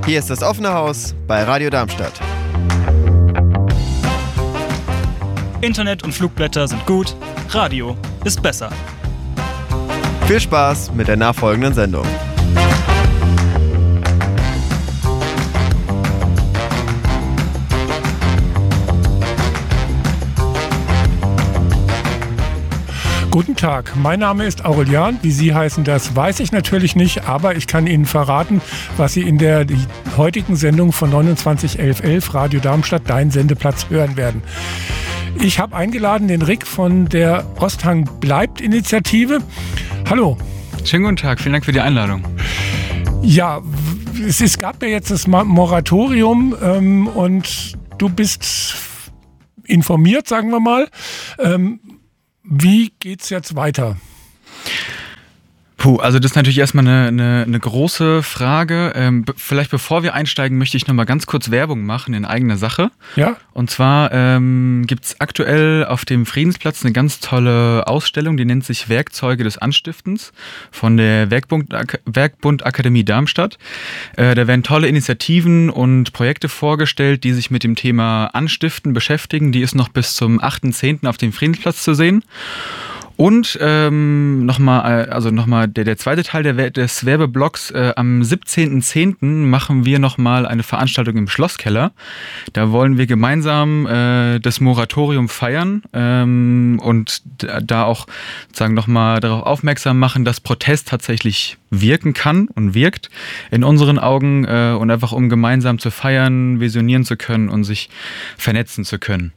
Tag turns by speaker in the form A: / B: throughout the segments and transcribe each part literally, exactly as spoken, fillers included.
A: Hier ist das offene Haus bei Radio Darmstadt.
B: Internet und Flugblätter sind gut, Radio ist besser.
A: Viel Spaß mit der nachfolgenden Sendung.
C: Guten Tag, mein Name ist Aurelian. Wie Sie heißen, das weiß ich natürlich nicht, aber ich kann Ihnen verraten, was Sie in der heutigen Sendung von neunundzwanzig elf elf Radio Darmstadt, dein Sendeplatz, hören werden. Ich habe eingeladen den Rick von der Osthang bleibt Initiative. Hallo.
D: Schönen guten Tag, vielen Dank für die Einladung.
C: Ja, es, es gab ja jetzt das Moratorium ähm, und du bist informiert, sagen wir mal. Ähm, Wie geht's jetzt weiter?
D: Puh, also das ist natürlich erstmal eine, eine, eine große Frage. Ähm, b- vielleicht bevor wir einsteigen, möchte ich nochmal ganz kurz Werbung machen in eigener Sache.
C: Ja.
D: Und zwar ähm, gibt es aktuell auf dem Friedensplatz eine ganz tolle Ausstellung, die nennt sich Werkzeuge des Anstiftens von der Werkbund, Ak- Werkbund Akademie Darmstadt. Äh, da werden tolle Initiativen und Projekte vorgestellt, die sich mit dem Thema Anstiften beschäftigen. Die ist noch bis zum achten zehnten auf dem Friedensplatz zu sehen. Und ähm, nochmal, also nochmal der, der zweite Teil der, des Werbeblocks, äh, am siebzehnten zehnten machen wir nochmal eine Veranstaltung im Schlosskeller. Da wollen wir gemeinsam äh, das Moratorium feiern ähm, und da, da auch sozusagen nochmal darauf aufmerksam machen, dass Protest tatsächlich wirken kann und wirkt in unseren Augen äh, und einfach um gemeinsam zu feiern, visionieren zu können und sich vernetzen zu können.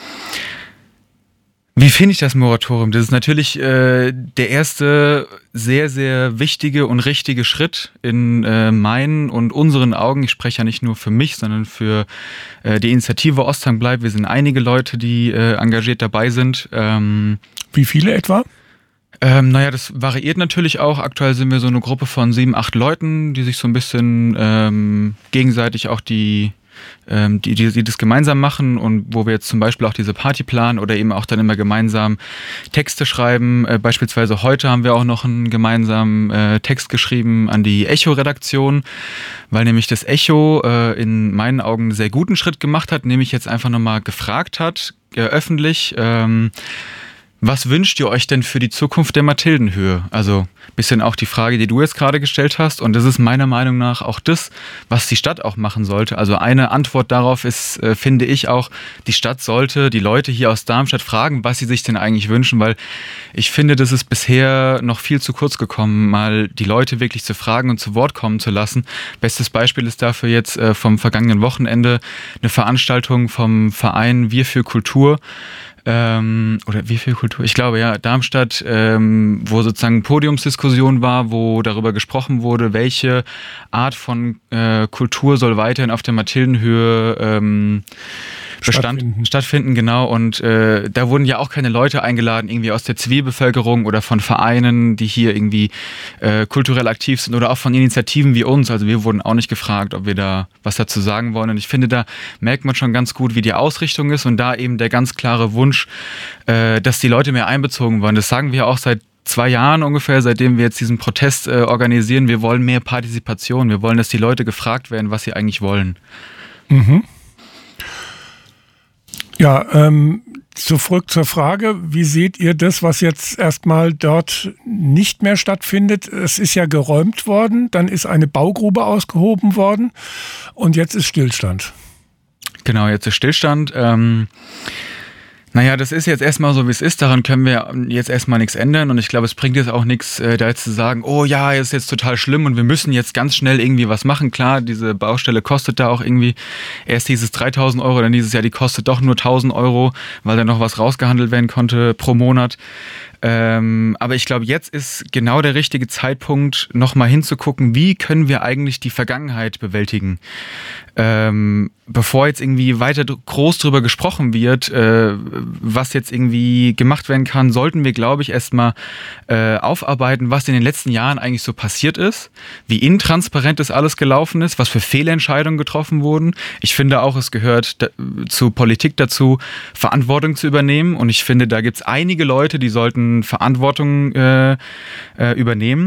D: Wie finde ich das Moratorium? Das ist natürlich äh, der erste sehr, sehr wichtige und richtige Schritt in äh, meinen und unseren Augen. Ich spreche ja nicht nur für mich, sondern für äh, die Initiative Osthang bleibt. Wir sind einige Leute, die äh, engagiert dabei sind. Ähm,
C: Wie viele etwa?
D: Ähm, naja, das variiert natürlich auch. Aktuell sind wir so eine Gruppe von sieben, acht Leuten, die sich so ein bisschen ähm, gegenseitig auch die Die, die, die das gemeinsam machen und wo wir jetzt zum Beispiel auch diese Party planen oder eben auch dann immer gemeinsam Texte schreiben. Äh, beispielsweise heute haben wir auch noch einen gemeinsamen äh, Text geschrieben an die Echo-Redaktion, weil nämlich das Echo äh, in meinen Augen einen sehr guten Schritt gemacht hat, nämlich jetzt einfach nochmal gefragt hat, äh, öffentlich, ähm, was wünscht ihr euch denn für die Zukunft der Mathildenhöhe? Also ein bisschen auch die Frage, die du jetzt gerade gestellt hast. Und das ist meiner Meinung nach auch das, was die Stadt auch machen sollte. Also eine Antwort darauf ist, äh, finde ich auch, die Stadt sollte die Leute hier aus Darmstadt fragen, was sie sich denn eigentlich wünschen. Weil ich finde, das ist bisher noch viel zu kurz gekommen, mal die Leute wirklich zu fragen und zu Wort kommen zu lassen. Bestes Beispiel ist dafür jetzt äh, vom vergangenen Wochenende eine Veranstaltung vom Verein Wir für Kultur. Ähm, oder wie viel Kultur? Ich glaube, ja, Darmstadt, ähm, wo sozusagen Podiumsdiskussion war, wo darüber gesprochen wurde, welche Art von äh, Kultur soll weiterhin auf der Mathildenhöhe ähm, Bestand stattfinden. stattfinden, genau. Und äh, da wurden ja auch keine Leute eingeladen, irgendwie aus der Zivilbevölkerung oder von Vereinen, die hier irgendwie äh, kulturell aktiv sind oder auch von Initiativen wie uns. Also wir wurden auch nicht gefragt, ob wir da was dazu sagen wollen. Und ich finde, da merkt man schon ganz gut, wie die Ausrichtung ist und da eben der ganz klare Wunsch, äh, dass die Leute mehr einbezogen werden. Das sagen wir auch seit zwei Jahren ungefähr, seitdem wir jetzt diesen Protest äh, organisieren. Wir wollen mehr Partizipation. Wir wollen, dass die Leute gefragt werden, was sie eigentlich wollen.
C: Mhm. Ja, ähm, zurück zur Frage, wie seht ihr das, was jetzt erstmal dort nicht mehr stattfindet? Es ist ja geräumt worden, dann ist eine Baugrube ausgehoben worden und jetzt ist Stillstand.
D: Genau, jetzt ist Stillstand. Ähm Naja, das ist jetzt erstmal so, wie es ist. Daran können wir jetzt erstmal nichts ändern. Und ich glaube, es bringt jetzt auch nichts, äh, da jetzt zu sagen, oh ja, ist jetzt total schlimm und wir müssen jetzt ganz schnell irgendwie was machen. Klar, diese Baustelle kostet da auch irgendwie, erst hieß es dreitausend Euro, dann dieses Jahr, die kostet doch nur tausend Euro, weil da noch was rausgehandelt werden konnte pro Monat. Ähm, aber ich glaube, jetzt ist genau der richtige Zeitpunkt, nochmal hinzugucken, wie können wir eigentlich die Vergangenheit bewältigen. Ähm, bevor jetzt irgendwie weiter groß drüber gesprochen wird, äh, was jetzt irgendwie gemacht werden kann, sollten wir, glaube ich, erstmal äh, aufarbeiten, was in den letzten Jahren eigentlich so passiert ist, wie intransparent das alles gelaufen ist, was für Fehlentscheidungen getroffen wurden. Ich finde auch, es gehört da, zu Politik dazu, Verantwortung zu übernehmen. Und ich finde, da gibt es einige Leute, die sollten Verantwortung äh, äh, übernehmen.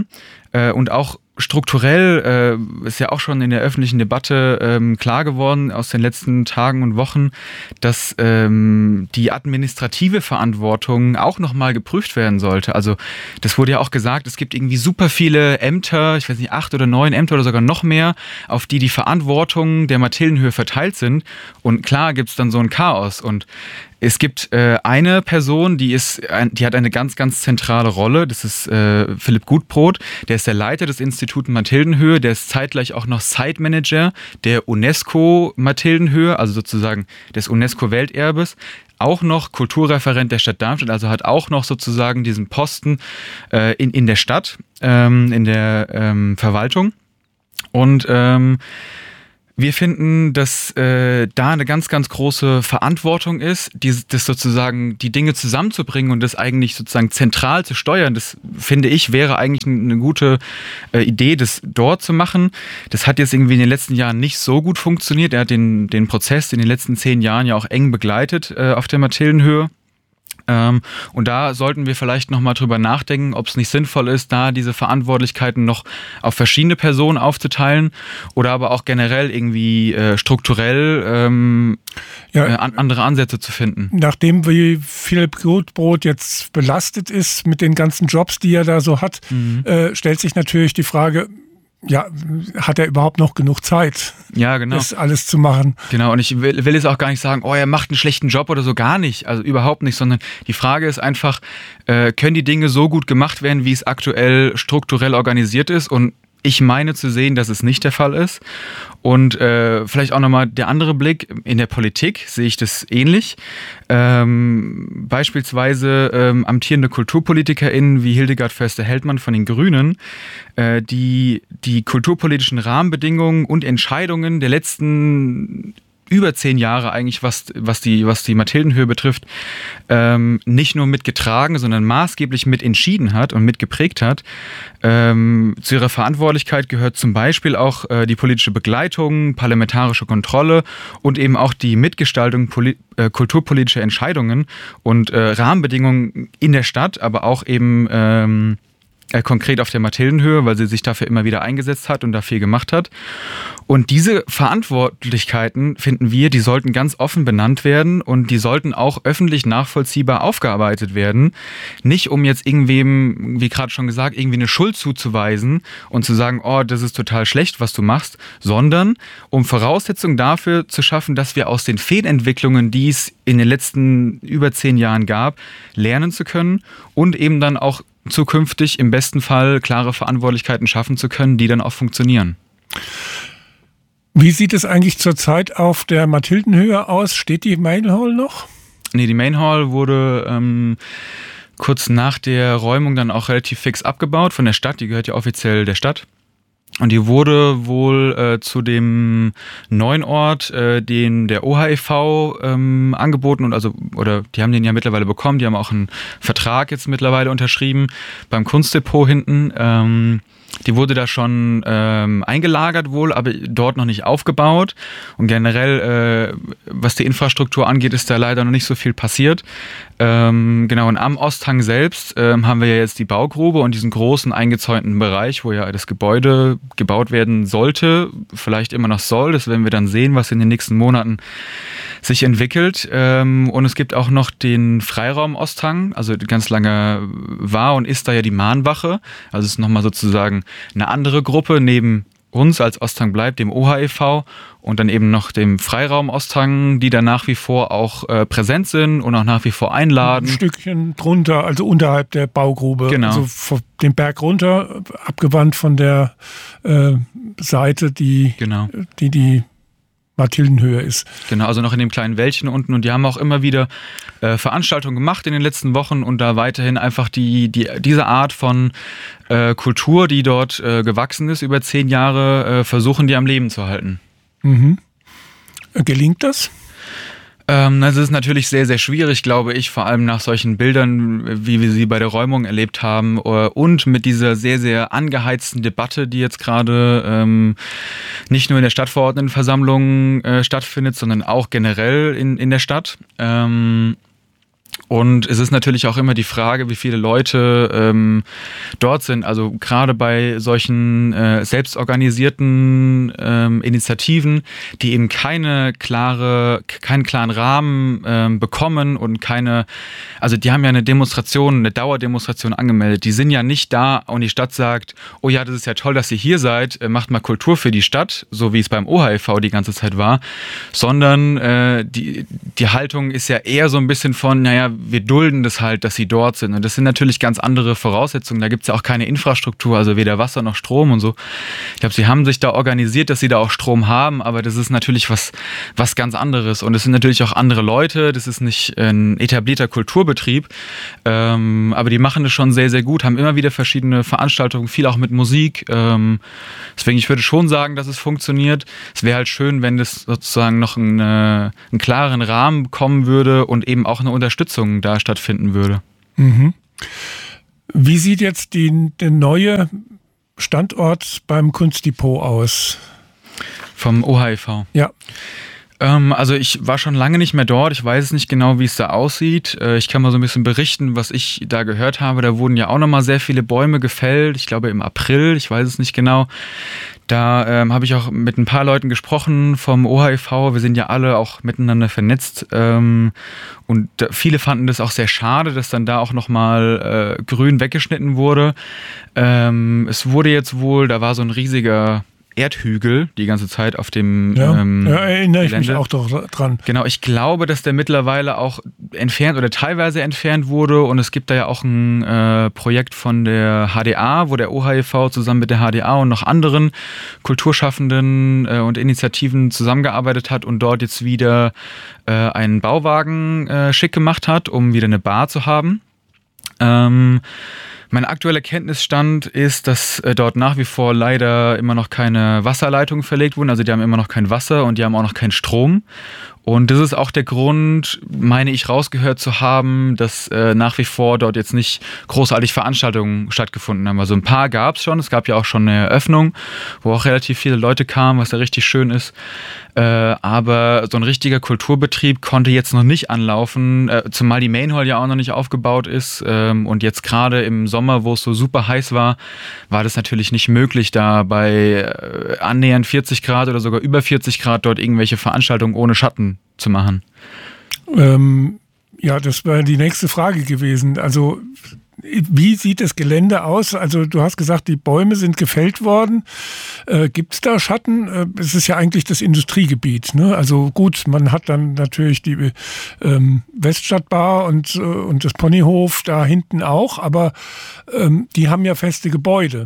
D: Äh, und auch strukturell äh, ist ja auch schon in der öffentlichen Debatte ähm, klar geworden aus den letzten Tagen und Wochen, dass ähm, die administrative Verantwortung auch nochmal geprüft werden sollte. Also das wurde ja auch gesagt, es gibt irgendwie super viele Ämter, ich weiß nicht, acht oder neun Ämter oder sogar noch mehr, auf die die Verantwortung der Mathildenhöhe verteilt sind. Und klar gibt es dann so ein Chaos. Und es gibt äh, eine Person, die ist, ein, die hat eine ganz, ganz zentrale Rolle. Das ist äh, Philipp Gutbrot. Der ist der Leiter des Instituts Mathildenhöhe. Der ist zeitgleich auch noch Site Manager der UNESCO Mathildenhöhe, also sozusagen des UNESCO-Welterbes. Auch noch Kulturreferent der Stadt Darmstadt, also hat auch noch sozusagen diesen Posten äh, in, in der Stadt, ähm, in der ähm, Verwaltung. Und ähm, wir finden, dass äh, da eine ganz, ganz große Verantwortung ist, die, das sozusagen die Dinge zusammenzubringen und das eigentlich sozusagen zentral zu steuern. Das, finde ich, wäre eigentlich eine gute äh, Idee, das dort zu machen. Das hat jetzt irgendwie in den letzten Jahren nicht so gut funktioniert. Er hat den, den Prozess in den letzten zehn Jahren ja auch eng begleitet äh, auf der Mathildenhöhe. Ähm, und da sollten wir vielleicht nochmal drüber nachdenken, ob es nicht sinnvoll ist, da diese Verantwortlichkeiten noch auf verschiedene Personen aufzuteilen oder aber auch generell irgendwie äh, strukturell ähm, ja, äh, an, andere Ansätze zu finden.
C: Nachdem wie Philipp Gutbrot jetzt belastet ist mit den ganzen Jobs, die er da so hat, mhm. äh, stellt sich natürlich die Frage, ja, hat er überhaupt noch genug Zeit,
D: ja, genau.
C: das alles zu machen?
D: Genau, und ich will, will jetzt auch gar nicht sagen, oh, er macht einen schlechten Job oder so, gar nicht, also überhaupt nicht, sondern die Frage ist einfach, äh, können die Dinge so gut gemacht werden, wie es aktuell strukturell organisiert ist? Und ich meine zu sehen, dass es nicht der Fall ist. Und äh, vielleicht auch nochmal der andere Blick. In der Politik sehe ich das ähnlich. Ähm, beispielsweise ähm, amtierende KulturpolitikerInnen wie Hildegard Förster-Heldmann von den Grünen, äh, die die kulturpolitischen Rahmenbedingungen und Entscheidungen der letzten über zehn Jahre eigentlich, was, was die, was die Mathildenhöhe betrifft, ähm, nicht nur mitgetragen, sondern maßgeblich mit entschieden hat und mitgeprägt hat. Ähm, zu ihrer Verantwortlichkeit gehört zum Beispiel auch äh, die politische Begleitung, parlamentarische Kontrolle und eben auch die Mitgestaltung poli- äh, kulturpolitischer Entscheidungen und äh, Rahmenbedingungen in der Stadt, aber auch eben ähm, äh, konkret auf der Mathildenhöhe, weil sie sich dafür immer wieder eingesetzt hat und da viel gemacht hat. Und diese Verantwortlichkeiten, finden wir, die sollten ganz offen benannt werden und die sollten auch öffentlich nachvollziehbar aufgearbeitet werden. Nicht um jetzt irgendwem, wie gerade schon gesagt, irgendwie eine Schuld zuzuweisen und zu sagen, oh, das ist total schlecht, was du machst, sondern um Voraussetzungen dafür zu schaffen, dass wir aus den Fehlentwicklungen, die es in den letzten über zehn Jahren gab, lernen zu können und eben dann auch zukünftig im besten Fall klare Verantwortlichkeiten schaffen zu können, die dann auch funktionieren.
C: Wie sieht es eigentlich zurzeit auf der Mathildenhöhe aus? Steht die Main Hall noch?
D: Nee, die Main Hall wurde ähm, kurz nach der Räumung dann auch relativ fix abgebaut von der Stadt. Die gehört ja offiziell der Stadt. Und die wurde wohl äh, zu dem neuen Ort, äh, den der O H E V ähm, angeboten und also oder die haben den ja mittlerweile bekommen. Die haben auch einen Vertrag jetzt mittlerweile unterschrieben beim Kunstdepot hinten. Ähm, Die wurde da schon ähm, eingelagert wohl, aber dort noch nicht aufgebaut. Und generell, äh, was die Infrastruktur angeht, ist da leider noch nicht so viel passiert. Ähm, genau, und am Osthang selbst ähm, haben wir ja jetzt die Baugrube und diesen großen eingezäunten Bereich, wo ja das Gebäude gebaut werden sollte, vielleicht immer noch soll. Das werden wir dann sehen, was in den nächsten Monaten sich entwickelt. Ähm, und es gibt auch noch den Freiraum Osthang, also ganz lange war und ist da ja die Mahnwache. Also es ist nochmal sozusagen eine andere Gruppe neben uns als Osthang bleibt, dem O H E V und dann eben noch dem Freiraum Osthang, die da nach wie vor auch äh, präsent sind und auch nach wie vor einladen.
C: Ein Stückchen drunter, also unterhalb der Baugrube,
D: genau.
C: Also von den Berg runter, abgewandt von der äh, Seite, die,
D: genau.
C: die die Mathildenhöhe ist.
D: Genau, also noch in dem kleinen Wäldchen unten und die haben auch immer wieder äh, Veranstaltungen gemacht in den letzten Wochen und da weiterhin einfach die, die diese Art von äh, Kultur, die dort äh, gewachsen ist über zehn Jahre, äh, versuchen die am Leben zu halten.
C: Mhm. Gelingt das?
D: Ähm, das ist natürlich sehr, sehr schwierig, glaube ich, vor allem nach solchen Bildern, wie wir sie bei der Räumung erlebt haben und mit dieser sehr, sehr angeheizten Debatte, die jetzt gerade ähm, nicht nur in der Stadtverordnetenversammlung äh, stattfindet, sondern auch generell in, in der Stadt. Ähm, Und es ist natürlich auch immer die Frage, wie viele Leute ähm, dort sind. Also gerade bei solchen äh, selbstorganisierten ähm, Initiativen, die eben keine klare, keinen klaren Rahmen ähm, bekommen und keine, also die haben ja eine Demonstration, eine Dauerdemonstration angemeldet. Die sind ja nicht da und die Stadt sagt, oh ja, das ist ja toll, dass ihr hier seid, macht mal Kultur für die Stadt, so wie es beim O H I V die ganze Zeit war, sondern äh, die, die Haltung ist ja eher so ein bisschen von, naja, wir dulden das halt, dass sie dort sind. Und das sind natürlich ganz andere Voraussetzungen. Da gibt es ja auch keine Infrastruktur, also weder Wasser noch Strom und so. Ich glaube, sie haben sich da organisiert, dass sie da auch Strom haben, aber das ist natürlich was, was ganz anderes. Und es sind natürlich auch andere Leute. Das ist nicht ein etablierter Kulturbetrieb. Ähm, aber die machen das schon sehr, sehr gut, haben immer wieder verschiedene Veranstaltungen, viel auch mit Musik. Ähm, deswegen, ich würde schon sagen, dass es funktioniert. Es wäre halt schön, wenn das sozusagen noch eine, einen klaren Rahmen bekommen würde und eben auch eine Unterstützung da stattfinden würde.
C: Mhm. Wie sieht jetzt die, der neue Standort beim Kunstdepot aus?
D: Vom O H I V?
C: Ja.
D: Ähm, also ich war schon lange nicht mehr dort. Ich weiß nicht genau, wie es da aussieht. Äh, ich kann mal so ein bisschen berichten, was ich da gehört habe. Da wurden ja auch nochmal sehr viele Bäume gefällt. Ich glaube im April, ich weiß es nicht genau. Da ähm, habe ich auch mit ein paar Leuten gesprochen vom O H I V. Wir sind ja alle auch miteinander vernetzt. Ähm, und da, viele fanden das auch sehr schade, dass dann da auch nochmal äh, grün weggeschnitten wurde. Ähm, es wurde jetzt wohl, da war so ein riesiger Erdhügel die ganze Zeit auf dem
C: ja,
D: ähm,
C: ja, erinnere ich
D: Gelände.
C: mich auch doch dran.
D: Genau, ich glaube, dass der mittlerweile auch entfernt oder teilweise entfernt wurde und es gibt da ja auch ein äh, Projekt von der H D A, wo der O H I V zusammen mit der H D A und noch anderen Kulturschaffenden äh, und Initiativen zusammengearbeitet hat und dort jetzt wieder äh, einen Bauwagen äh, schick gemacht hat, um wieder eine Bar zu haben. Ähm, Mein aktueller Kenntnisstand ist, dass äh, dort nach wie vor leider immer noch keine Wasserleitungen verlegt wurden. Also die haben immer noch kein Wasser und die haben auch noch keinen Strom. Und das ist auch der Grund, meine ich, rausgehört zu haben, dass äh, nach wie vor dort jetzt nicht großartig Veranstaltungen stattgefunden haben. Also ein paar gab es schon. Es gab ja auch schon eine Eröffnung, wo auch relativ viele Leute kamen, was ja richtig schön ist. Äh, aber so ein richtiger Kulturbetrieb konnte jetzt noch nicht anlaufen, äh, zumal die Main Hall ja auch noch nicht aufgebaut ist. Ähm, und jetzt gerade im Sommer, wo es so super heiß war, war das natürlich nicht möglich, da bei äh, annähernd vierzig Grad oder sogar über vierzig Grad dort irgendwelche Veranstaltungen ohne Schatten zu machen.
C: Ähm, ja, das wäre die nächste Frage gewesen. Also wie sieht das Gelände aus? Also du hast gesagt, die Bäume sind gefällt worden. Äh, gibt es da Schatten? Äh, es ist ja eigentlich das Industriegebiet, ne? Also gut, man hat dann natürlich die ähm, Weststadtbar und, äh, und das Ponyhof da hinten auch, aber ähm, die haben ja feste Gebäude.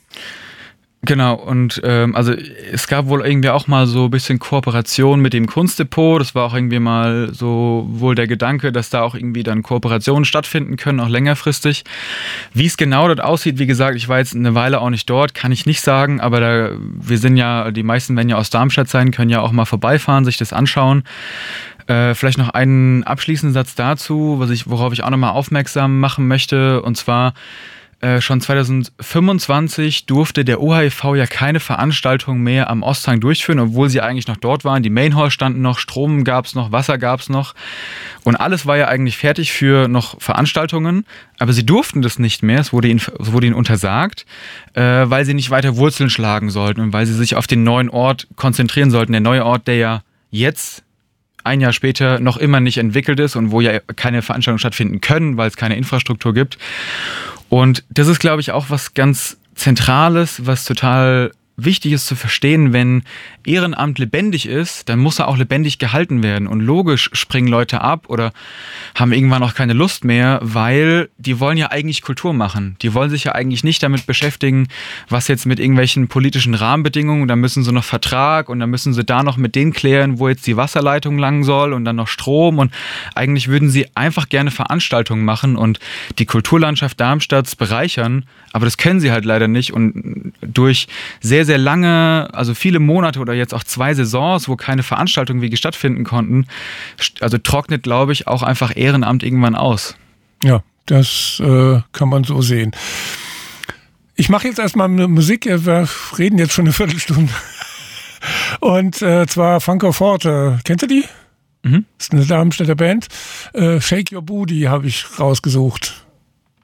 D: Genau, und ähm, also es gab wohl irgendwie auch mal so ein bisschen Kooperation mit dem Kunstdepot. Das war auch irgendwie mal so wohl der Gedanke, dass da auch irgendwie dann Kooperationen stattfinden können, auch längerfristig. Wie es genau dort aussieht, wie gesagt, ich war jetzt eine Weile auch nicht dort, kann ich nicht sagen, aber da, wir sind ja, die meisten werden ja aus Darmstadt sein, können ja auch mal vorbeifahren, sich das anschauen. Äh, vielleicht noch einen abschließenden Satz dazu, was ich, worauf ich auch nochmal aufmerksam machen möchte, und zwar Äh, schon zwanzig fünfundzwanzig durfte der O H I V ja keine Veranstaltung mehr am Osthang durchführen, obwohl sie eigentlich noch dort waren. Die Main Hall standen noch, Strom gab es noch, Wasser gab es noch und alles war ja eigentlich fertig für noch Veranstaltungen, aber sie durften das nicht mehr, es wurde ihnen, es wurde ihnen untersagt, äh, weil sie nicht weiter Wurzeln schlagen sollten und weil sie sich auf den neuen Ort konzentrieren sollten. Der neue Ort, der ja jetzt ein Jahr später noch immer nicht entwickelt ist und wo ja keine Veranstaltungen stattfinden können, weil es keine Infrastruktur gibt. Und das ist, glaube ich, auch was ganz Zentrales, was total wichtig ist zu verstehen. Wenn Ehrenamt lebendig ist, dann muss er auch lebendig gehalten werden. Und logisch springen Leute ab oder haben irgendwann auch keine Lust mehr, weil die wollen ja eigentlich Kultur machen. Die wollen sich ja eigentlich nicht damit beschäftigen, was jetzt mit irgendwelchen politischen Rahmenbedingungen, da müssen sie noch Vertrag und dann müssen sie da noch mit denen klären, wo jetzt die Wasserleitung lang soll und dann noch Strom. Und eigentlich würden sie einfach gerne Veranstaltungen machen und die Kulturlandschaft Darmstadts bereichern, aber das können sie halt leider nicht. Und durch sehr, sehr lange, also viele Monate oder jetzt auch zwei Saisons, wo keine Veranstaltungen wie stattfinden konnten, also trocknet, glaube ich, auch einfach Ehrenamt irgendwann aus.
C: Ja, das äh, kann man so sehen. Ich mache jetzt erstmal eine Musik, wir reden jetzt schon eine Viertelstunde. Und äh, zwar Franco Forte. Kennst du die? Mhm. Das ist eine Darmstädter Band. Äh, Shake Your Booty habe ich rausgesucht.